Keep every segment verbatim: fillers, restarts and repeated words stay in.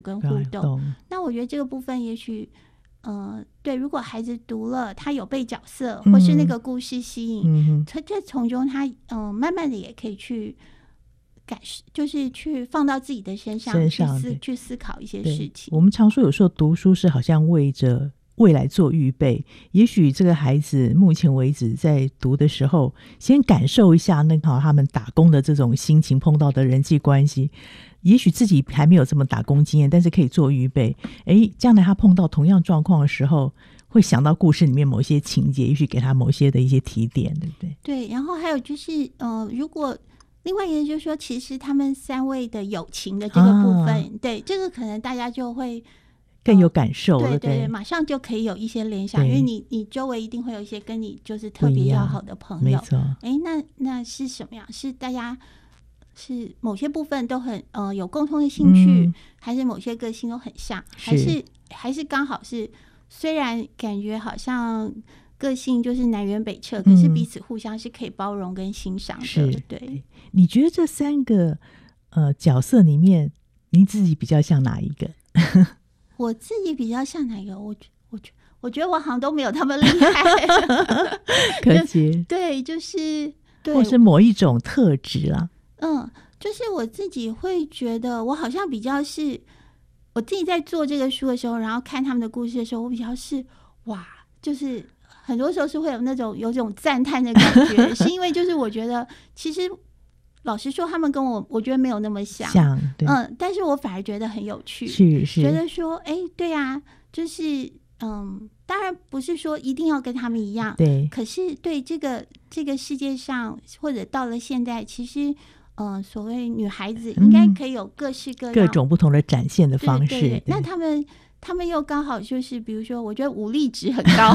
跟互动。那我觉得这个部分也许呃，对，如果孩子读了他有被角色、嗯、或是那个故事吸引，他这从中他嗯、呃，慢慢的也可以去感就是去放到自己的身上， 身上去思去思考一些事情。 我们常说有时候读书是好像为着未来做预备，也许这个孩子目前为止在读的时候先感受一下那个他们打工的这种心情，碰到的人际关系，也许自己还没有这么打工经验，但是可以做预备，诶，将来他碰到同样状况的时候会想到故事里面某些情节，也许给他某些的一些提点，对不对？ 对，然后还有就是呃，如果另外一个就是说其实他们三位的友情的这个部分、啊、对，这个可能大家就会更有感受了、呃、 对对对，马上就可以有一些联想，因为你你周围一定会有一些跟你就是特别要好的朋友， 没错。 哎，那那是什么样？是大家是某些部分都很呃有共同的兴趣、嗯、还是某些个性都很像，还是还是刚好是虽然感觉好像个性就是南辕北辙、嗯、可是彼此互相是可以包容跟欣赏的。 是， 对。 你觉得这三个呃角色里面你自己比较像哪一个？ 我自己比较像哪一个？我我我觉得我好像都没有他们厉害。 可惜。 对，就是对， 或是某一种特质啊。 嗯，就是我自己会觉得我好像比较是我自己在做这个书的时候，然后看他们的故事的时候，我比较是哇，就是很多时候是会有那种有种赞叹的感觉。是因为就是我觉得其实老实说他们跟我我觉得没有那么像像嗯，但是我反而觉得很有趣， 是是觉得说哎，对啊，就是嗯，当然不是说一定要跟他们一样， 对， 可是对这个这个世界上或者到了现在，其实嗯、呃，所谓女孩子应该可以有各式各样、嗯、 各种不同的展现的方式。 对对对，那他们他们又刚好就是比如说我觉得武力值很高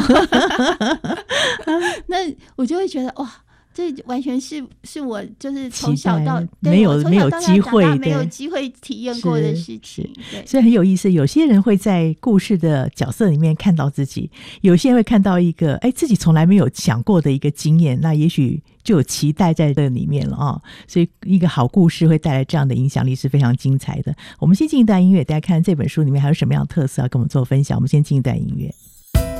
那我就会觉得哇，这完全是是我就是从小到没有没有机会没有机会体验过的事情，对， 所以很有意思。有些人会在故事的角色里面看到自己，有些人会看到一个哎自己从来没有想过的一个经验，那也许就有期待在这里面了啊。所以一个好故事会带来这样的影响力是非常精彩的。我们先进一段音乐，大家看这本书里面还有什么样的特色要跟我们做分享。我们先进一段音乐。